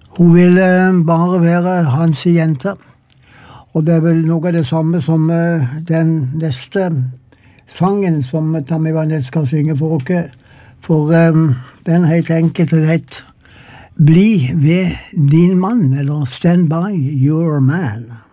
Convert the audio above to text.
Hun ville bare være hans jente. Og det er vel noe av det samme som den neste sangen som Tammy Wynette skal synge for oss. For den helt enkelt og rett Bli ved din mann, eller Stand by your man.